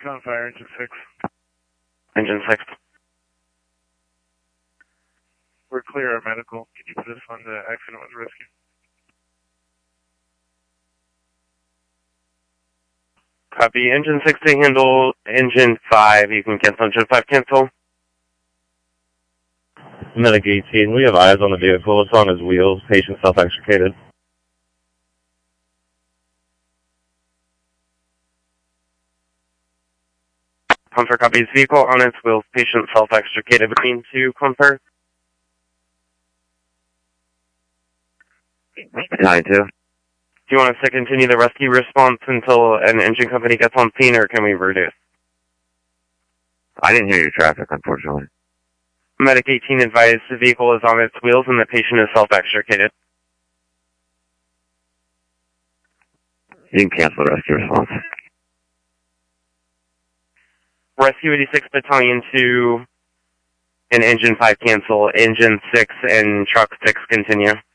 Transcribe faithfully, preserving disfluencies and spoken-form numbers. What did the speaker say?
On fire, engine six. Engine six. We're clear, our medical. Can you put us on the accident with rescue? Copy. Engine six to handle engine five. You can cancel engine five, cancel. Medic eighteen, we have eyes on the vehicle. It's on his wheels. Patient self-extricated. Comfort copies. Vehicle on its wheels. Patient self-extricated. Between two, Comfort. nine two. Do you want us to continue the rescue response until an engine company gets on scene, or can we reduce? I didn't hear your traffic, unfortunately. Medic eighteen advised the vehicle is on its wheels and the patient is self-extricated. You can cancel the rescue response. Rescue eighty-six Battalion two and Engine five cancel. Engine six and Truck six continue.